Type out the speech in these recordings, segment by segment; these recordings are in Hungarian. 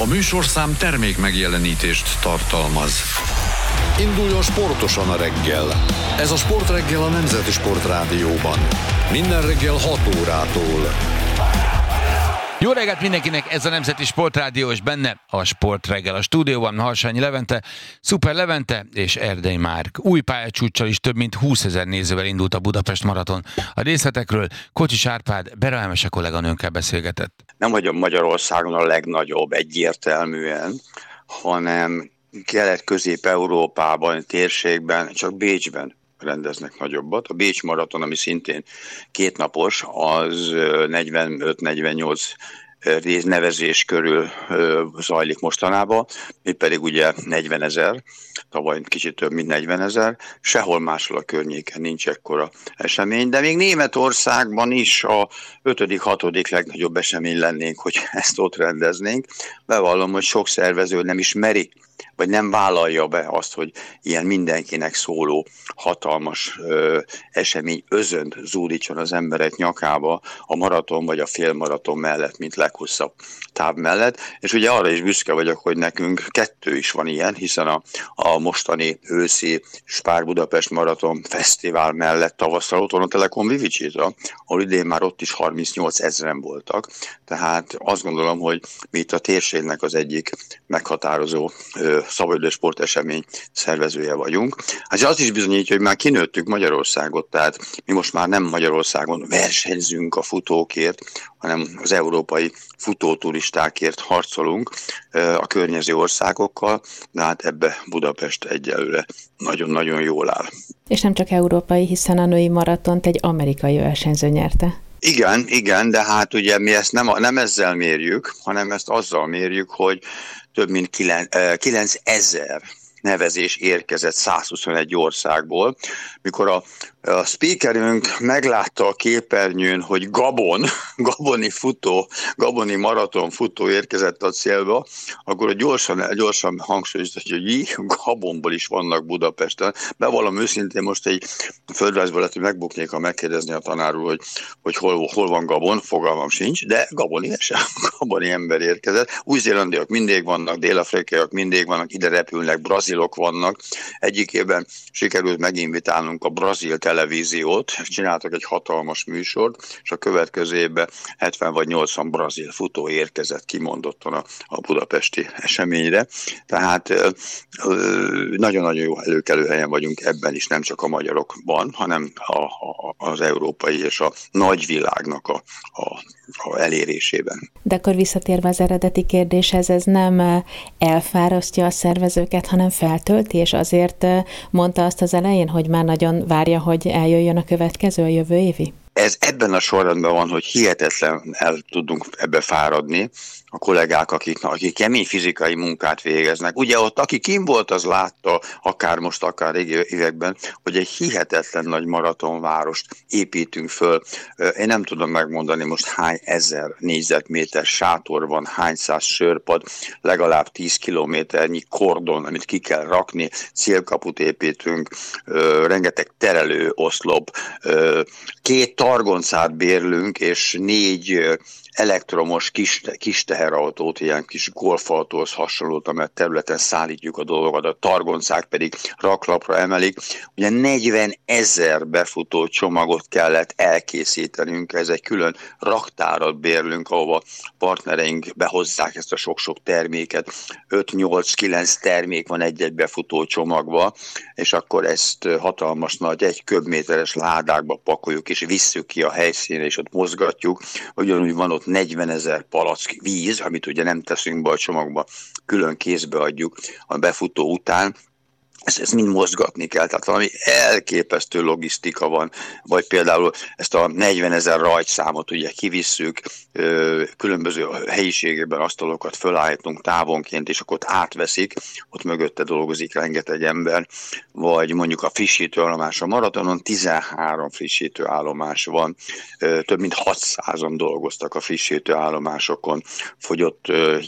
A műsorszám termék megjelenítést tartalmaz. Induljon sportosan a reggel. Ez a Sportreggel a Nemzeti Sportrádióban. Minden reggel 6 órától. Jó reggelt mindenkinek, ez a Nemzeti Sportrádió, és benne a Sportreggel. A stúdióban Harsányi Levente, Szuper Levente és Erdei Márk. Új pályacsúccsal is több mint 20 000 nézővel indult a Budapest Maraton. A részletekről Kocsis Árpád, Bera Emese kolléganőnkkel beszélgetett. Nem vagyok Magyarországon a legnagyobb egyértelműen, hanem Kelet-Közép-Európában, térségben, csak Bécsben rendeznek nagyobbat. A Bécs Maraton, ami szintén kétnapos, az 45-48 nevezés körül zajlik mostanában, itt pedig ugye 40 000, tavaly kicsit több mint 40 000, sehol máshol a környéken nincs ekkora esemény, de még Németországban is a 5.-6. legnagyobb esemény lennénk, hogy ezt ott rendeznénk. Bevallom, hogy sok szervező nem is meri, vagy nem vállalja be azt, hogy ilyen mindenkinek szóló hatalmas esemény özönt zúdítson az emberek nyakába a maraton vagy a félmaraton mellett, mint leghosszabb táv mellett. És ugye arra is büszke vagyok, hogy nekünk 2 is van ilyen, hiszen a mostani őszi Spár Budapest Maraton Fesztivál mellett tavasszal ott van a Telekom Vivicsita, ahol idén már ott is 38 000 voltak. Tehát azt gondolom, hogy mi itt a térségnek az egyik meghatározó szabadidő sportesemény szervezője vagyunk. Ez azt is bizonyítja, hogy már kinőttük Magyarországot, tehát mi most már nem Magyarországon versenyzünk a futókért, hanem az európai futóturistákért harcolunk a környező országokkal, de hát ebbe Budapest egyelőre nagyon-nagyon jól áll. És nem csak európai, hiszen a női maratont egy amerikai versenyző nyerte. Igen, de hát ugye mi ezt nem ezzel mérjük, hanem ezt azzal mérjük, hogy több mint 9000 nevezés érkezett 121 országból. Mikor a speakerünk meglátta a képernyőn, hogy gaboni maraton futó érkezett a célba, akkor gyorsan hangsúlyozta, hogy Gabonból is vannak Budapesten. Bevallom őszintén, most egy földrajzból lehet, hogy megbuknék, ha megkérdezni a tanár úr, hogy hol van Gabon, fogalmam sincs, de gaboni ember érkezett. Új-zélandiak mindig vannak, dél-afrikaiak mindig vannak, ide repülnek, brazilok vannak. Egyik évben sikerült meginvitálnunk a brazil televíziót, csináltak egy hatalmas műsort, és a következő évben 70 vagy 80 brazil futó érkezett kimondottan a budapesti eseményre. Tehát nagyon-nagyon jó előkelő helyen vagyunk ebben is, nem csak a magyarokban, hanem az európai és a nagyvilágnak a elérésében. De akkor visszatérve az eredeti kérdéshez, ez nem elfárasztja a szervezőket, hanem feltölti, és azért mondta azt az elején, hogy már nagyon várja, hogy eljöjjön a következő, a jövő évi? Ez ebben a sorrendben van, hogy hihetetlen el tudunk ebbe fáradni a kollégák, akik kemény fizikai munkát végeznek. Ugye ott, aki kim volt, az látta, akár most, akár régi években, hogy egy hihetetlen nagy maratonvárost építünk föl. Én nem tudom megmondani most hány ezer négyzetméter sátor van, hány száz sörpad, legalább 10 kilométernyi kordon, amit ki kell rakni, célkaput építünk, rengeteg terelő oszlop, 2 targoncát bérlünk, és 4 elektromos kis teherautót, ilyen kis golfautóhoz hasonlót, amely területen szállítjuk a dolgokat, a targoncák pedig raklapra emelik. Ugye 40 000 befutó csomagot kellett elkészítenünk, ez egy külön raktárat bérlünk, ahova partnereink behozzák ezt a sok-sok terméket. 5-8-9 termék van egy-egy befutó csomagba, és akkor ezt hatalmas nagy 1 köbméteres ládákba pakoljuk, és visszük ki a helyszínre, és ott mozgatjuk. Ugyanúgy van ott 40 000 palack víz, amit ugye nem teszünk be a csomagba, külön kézbe adjuk a befutó után. Ezt mind mozgatni kell, tehát valami elképesztő logisztika van, vagy például ezt a 40 000 rajtszámot ugye kivisszük, különböző helyiségében asztalokat fölállítunk távonként, és akkor ott átveszik, ott mögötte dolgozik rengeteg ember, vagy mondjuk a frissítőállomás a maratonon, 13 frissítőállomás van, több mint 600-an dolgoztak a frissítőállomásokon, fogyott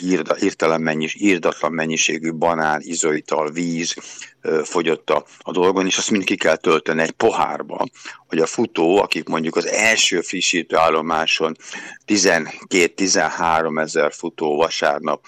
írdatlan mennyiségű banán, izoital, víz, fogyott a dolgon, és azt mind ki kell tölteni egy pohárba, hogy a futó, akik mondjuk az első frissítőállomáson 12-13 000 futó vasárnap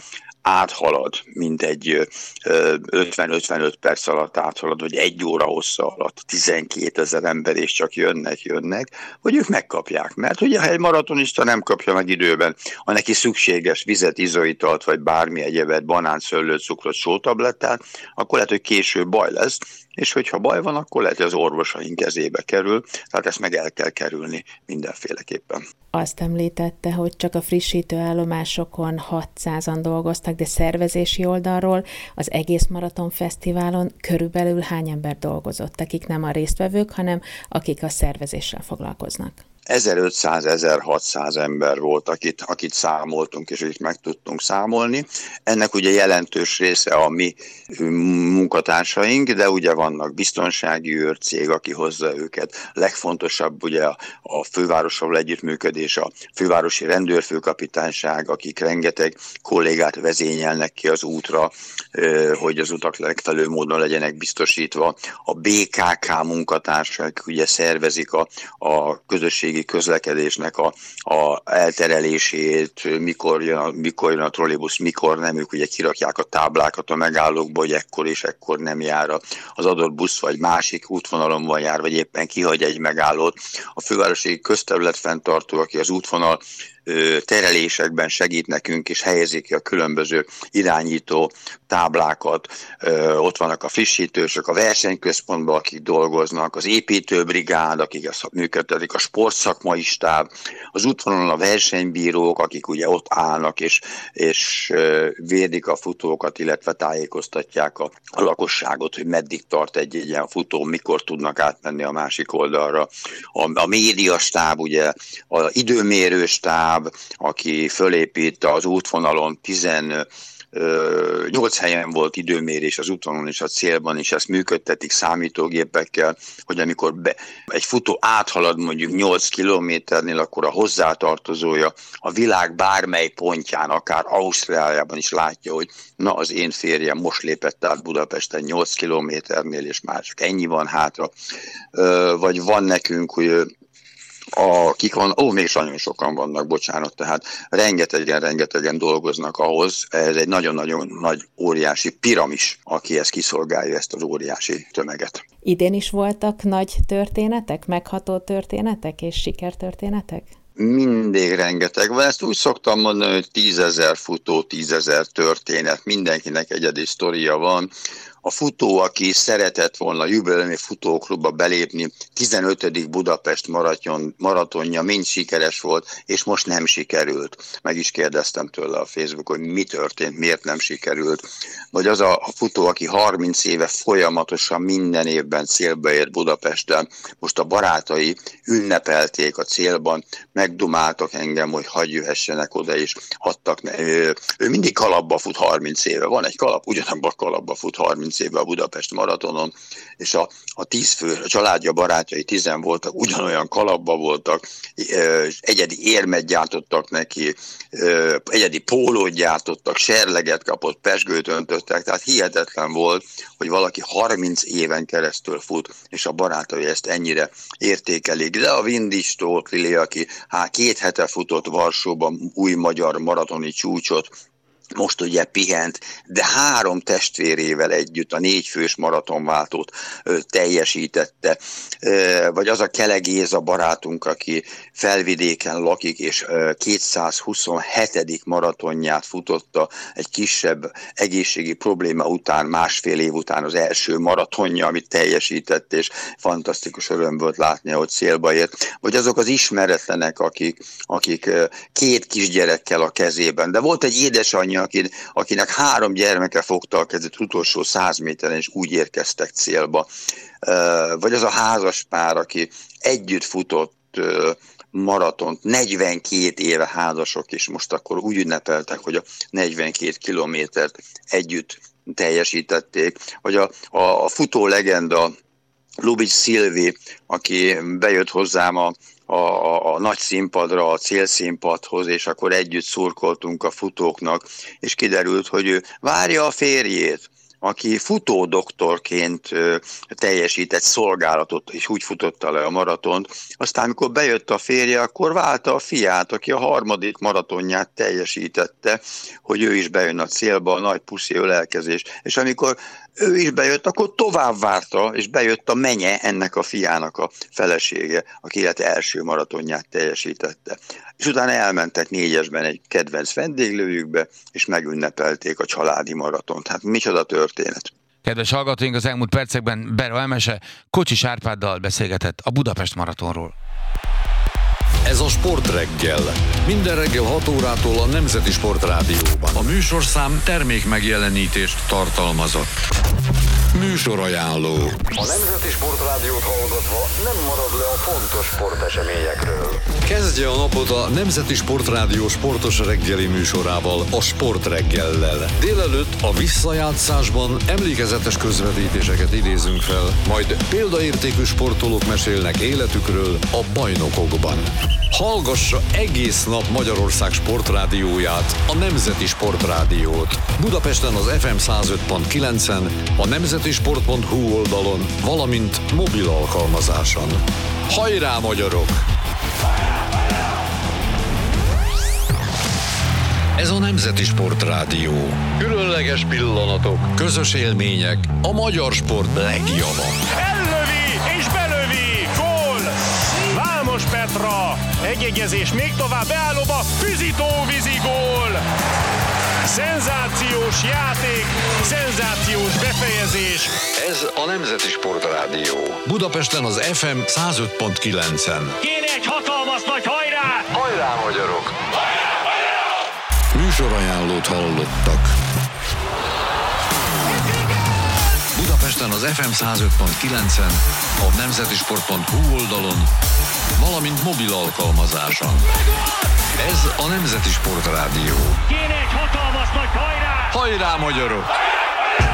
áthalad, mint egy 50-55 perc alatt áthalad, vagy 1 óra hossza alatt 12 000 ember, és csak jönnek, hogy ők megkapják. Mert ugye, ha egy maratonista nem kapja meg időben a neki szükséges vizet, izoitalt, vagy bármi egyebet, banánt, szőlőt, cukrot, sótablettát, akkor lehet, hogy később baj lesz, és hogyha baj van, akkor lehet, hogy az orvosaink kezébe kerül, tehát ezt meg el kell kerülni mindenféleképpen. Azt említette, hogy csak a frissítő állomásokon 600-an dolgoztak, de szervezési oldalról az egész maratonfesztiválon körülbelül hány ember dolgozott, akik nem a résztvevők, hanem akik a szervezéssel foglalkoznak? 1500-1600 ember volt, akit számoltunk, és akit meg tudtunk számolni. Ennek ugye jelentős része a mi munkatársaink, de ugye vannak biztonsági őrcég, aki hozza őket. Legfontosabb ugye a fővárossal együttműködés, a fővárosi rendőrfőkapitányság, akik rengeteg kollégát vezényelnek ki az útra, hogy az utak legfelelőbb módon legyenek biztosítva. A BKK munkatársak ugye szervezik a közösségi közlekedésnek a elterelését, mikor jön a trollibusz, mikor nem, ők ugye kirakják a táblákat a megállókba, hogy ekkor és ekkor nem jár az adott busz, vagy másik útvonalon van jár, vagy éppen kihagy egy megállót. A fővárosi közterület fenntartó, aki az útvonal terelésekben segít nekünk, és helyezik ki a különböző irányító táblákat. Ott vannak a frissítősök, a versenyközpontban, akik dolgoznak, az építőbrigád, akik ezt működtetik, a sportszakmai stáb, az útvonalon a versenybírók, akik ugye ott állnak, és védik a futókat, illetve tájékoztatják a lakosságot, hogy meddig tart egy ilyen futó, mikor tudnak átmenni a másik oldalra. A médiastáb, ugye, az időmérő stáb, aki fölépít az útvonalon 8 helyen volt időmérés az útvonalon és a célban, és ezt működtetik számítógépekkel, hogy amikor egy futó áthalad mondjuk 8 kilométernél, akkor a hozzátartozója a világ bármely pontján, akár Ausztráliában is látja, hogy na, az én férjem most lépett át Budapesten 8 kilométernél, és már csak ennyi van hátra. Vagy van nekünk, hogy még nagyon sokan vannak, bocsánat, tehát rengetegen dolgoznak ahhoz, ez egy nagyon-nagyon nagy, óriási piramis, aki ezt kiszolgálja, ezt az óriási tömeget. Idén is voltak nagy történetek, megható történetek és sikertörténetek? Mindig rengeteg van. Ezt úgy szoktam mondani, hogy 10 000 futó, 10 000 történet. Mindenkinek egyedi sztoria van. A futó, aki szeretett volna jubileumi futóklubba belépni, 15. Budapest maratonja mind sikeres volt, és most nem sikerült. Meg is kérdeztem tőle a Facebookon, hogy mi történt, miért nem sikerült. Vagy az a futó, aki 30 éve folyamatosan minden évben célba ért Budapesten, most a barátai ünnepelték a célban, megdumáltak engem, hogy hadd jöhessenek oda, és adtak. Ő mindig kalapba fut 30 éve. Van egy kalap, ugyanabban a kalapba fut 30 éve a Budapest maratonon, és a 10 fő, a családja, barátjai 10 voltak, ugyanolyan kalapba voltak, egyedi érmet gyártottak neki, egyedi pólót gyártottak, serleget kapott, pezsgőt öntöttek, tehát hihetetlen volt, hogy valaki 30 éven keresztül fut, és a barátai ezt ennyire értékelik. De a Vindis Tóth Lili, aki 2 hete futott Varsóban új magyar maratoni csúcsot, most ugye pihent, de 3 testvérével együtt a 4 fős maratonváltót teljesítette. Vagy az a Kele Géza barátunk, aki Felvidéken lakik, és 227. maratonját futotta egy kisebb egészségi probléma után, 1,5 év után az első maratonja, amit teljesített, és fantasztikus öröm volt látni, hogy célba ért. Vagy azok az ismeretlenek, akik 2 kisgyerekkel a kezében. De volt egy édesanyja, akinek 3 gyermeke fogta a kezét utolsó 100 méteren, és úgy érkeztek célba. Vagy az a házas pár, aki együtt futott maratont, 42 éve házasok, és most akkor úgy ünnepeltek, hogy a 42 kilométert együtt teljesítették. Vagy a futó legenda Lubitsch Szilvi, aki bejött hozzám a nagy színpadra, a célszínpadhoz, és akkor együtt szurkoltunk a futóknak, és kiderült, hogy ő várja a férjét, aki futódoktorként teljesített szolgálatot, és úgy futotta le a maratont. Aztán, amikor bejött a férje, akkor válta a fiát, aki a 3. maratonját teljesítette, hogy ő is bejön a célba, a nagy puszi ölelkezés. És amikor ő is bejött, akkor tovább várta, és bejött a menye ennek a fiának a felesége, aki élete első maratonját teljesítette. És utána elmentek 4-esben egy kedvenc vendéglőjükbe, és megünnepelték a családi maratont. Hát micsoda történet. Kedves hallgatóink, az elmúlt percekben Bera Emese Kocsis Árpáddal beszélgetett a Budapest maratonról. Ez a Sportreggel. Minden reggel 6 órától a Nemzeti Sportrádióban. A műsorszám termék megjelenítést tartalmazott. Műsorajánló. A Nemzeti Sportrádiót hallgatva nem marad le a fontos sporteseményekről. Kezdje a napot a Nemzeti Sportrádió sportos reggeli műsorával, a Sportreggellel. Délelőtt a visszajátszásban emlékezetes közvetítéseket idézünk fel, majd példaértékű sportolók mesélnek életükről a bajnokokban. Hallgassa egész nap Magyarország sportrádióját, a Nemzeti Sportrádiót. Budapesten az FM 105.9-en, a nemzetisport.hu oldalon, valamint mobil alkalmazáson. Hajrá, magyarok! Ez a Nemzeti Sportrádió. Különleges pillanatok, közös élmények, a magyar sport legjava. Ellövi és belövi! Gól! Vámos Petra! Egyegyezés még tovább beállóba, Füzitó-vízi gól! Szenzációs játék, szenzációs befejezés. Ez a Nemzeti Sportrádió. Budapesten az FM 105.9-en. Kéne egy hatalmas nagy hajrá! Hajrá, magyarok! Műsorajánlót hallottak. Budapesten az FM 105.9-en, a nemzetisport.hu oldalon, valamint mobil alkalmazáson. Ez a Nemzeti Sportrádió. Kéne egy hatalmas nagy hajrá! Hajrá, magyarok!